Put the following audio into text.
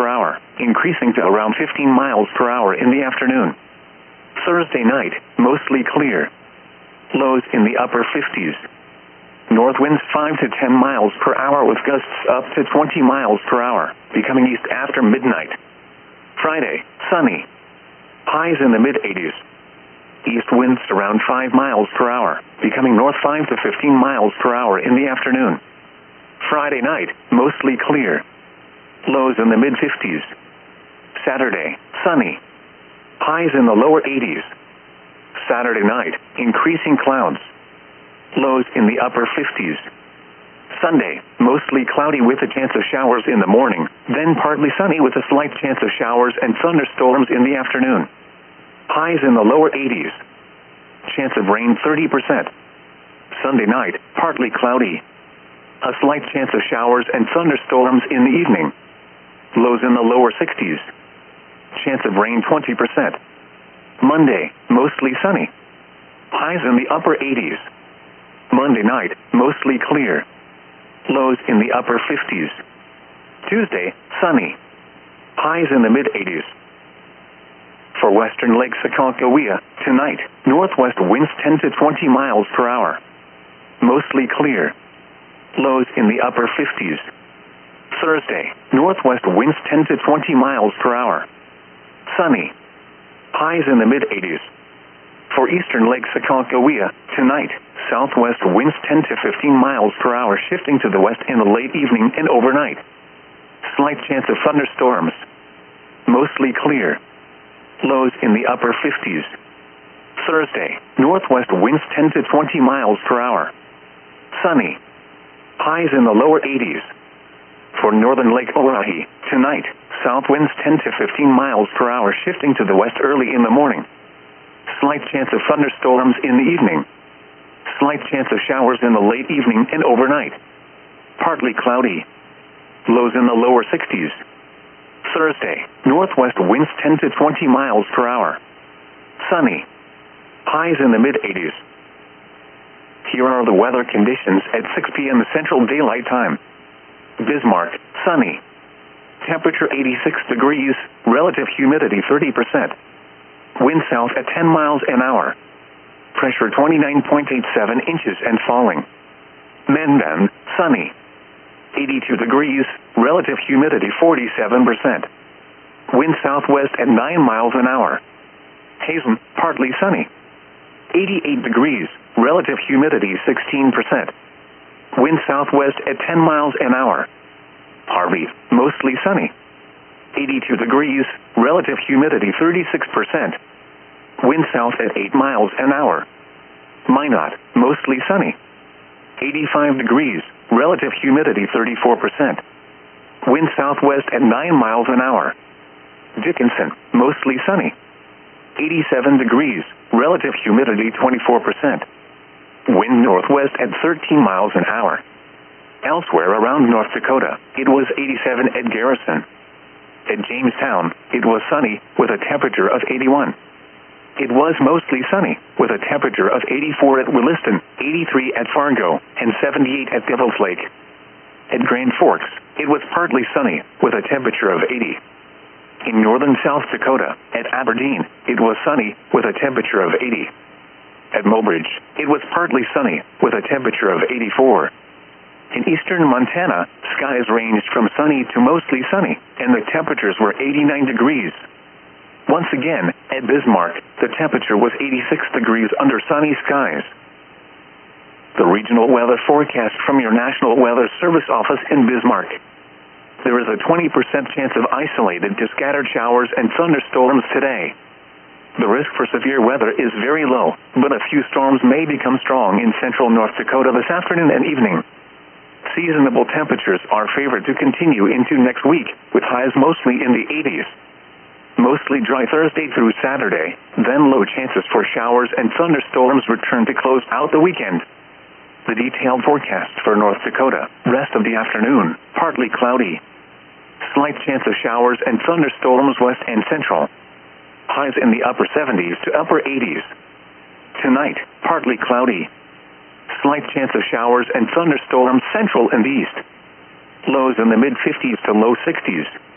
per hour, increasing to around 15 miles per hour in the afternoon. Thursday night, mostly clear. Lows in the upper 50s. North winds 5 to 10 miles per hour with gusts up to 20 miles per hour, becoming east after midnight. Friday, sunny. Highs in the mid-80s. East winds around 5 miles per hour, becoming north 5 to 15 miles per hour in the afternoon. Friday night, mostly clear. Lows in the mid-50s. Saturday, sunny. Highs in the lower 80s. Saturday night, increasing clouds. Lows in the upper 50s. Sunday, mostly cloudy with a chance of showers in the morning, then partly sunny with a slight chance of showers and thunderstorms in the afternoon. Highs in the lower 80s. Chance of rain 30%. Sunday night, partly cloudy. A slight chance of showers and thunderstorms in the evening. Lows in the lower 60s. Chance of rain 20%. Monday, mostly sunny. Highs in the upper 80s. Monday night, mostly clear. Lows in the upper 50s. Tuesday, sunny. Highs in the mid-80s. For western Lake Sakakawea, tonight, northwest winds 10 to 20 miles per hour. Mostly clear. Lows in the upper 50s. Thursday, northwest winds 10 to 20 miles per hour. Sunny. Highs in the mid-80s. For eastern Lake Sakakawea, tonight, southwest winds 10 to 15 miles per hour shifting to the west in the late evening and overnight. Slight chance of thunderstorms. Mostly clear. Lows in the upper 50s. Thursday, northwest winds 10 to 20 miles per hour. Sunny. Highs in the lower 80s. For northern Lake Oahe, tonight, south winds 10 to 15 miles per hour shifting to the west early in the morning. Slight chance of thunderstorms in the evening. Slight chance of showers in the late evening and overnight. Partly cloudy. Lows in the lower 60s. Thursday, northwest winds 10 to 20 miles per hour. Sunny. Highs in the mid-80s. Here are the weather conditions at 6 p.m. Central Daylight Time. Bismarck, sunny. Temperature 86 degrees, relative humidity 30%. Wind south at 10 miles an hour. Pressure 29.87 inches and falling. Mendon, sunny. 82 degrees, relative humidity 47%. Wind southwest at 9 miles an hour. Hazen, partly sunny. 88 degrees, relative humidity 16%. Wind southwest at 10 miles an hour. Harvey, mostly sunny. 82 degrees, relative humidity 36%. Wind south at 8 miles an hour. Minot, mostly sunny. 85 degrees, relative humidity 34%. Wind southwest at 9 miles an hour. Dickinson, mostly sunny. 87 degrees, relative humidity 24%. Wind northwest at 13 miles an hour. Elsewhere around North Dakota, it was 87 at Garrison. At Jamestown, it was sunny with a temperature of 81. It was mostly sunny with a temperature of 84 at Williston, 83 at Fargo, and 78 at Devil's Lake. At Grand Forks, it was partly sunny with a temperature of 80. In northern South Dakota, at Aberdeen, it was sunny with a temperature of 80. At Mobridge, it was partly sunny with a temperature of 84. In eastern Montana, skies ranged from sunny to mostly sunny, and the temperatures were 89 degrees. Once again, at Bismarck, the temperature was 86 degrees under sunny skies. The regional weather forecast from your National Weather Service office in Bismarck. There is a 20% chance of isolated to scattered showers and thunderstorms today. The risk for severe weather is very low, but a few storms may become strong in central North Dakota this afternoon and evening. Seasonable temperatures are favored to continue into next week, with highs mostly in the 80s. Mostly dry Thursday through Saturday, then low chances for showers and thunderstorms return to close out the weekend. The detailed forecast for North Dakota, rest of the afternoon, partly cloudy. Slight chance of showers and thunderstorms west and central. Highs in the upper 70s to upper 80s. Tonight, partly cloudy. Slight chance of showers and thunderstorms central and east. Lows in the mid-50s to low 60s.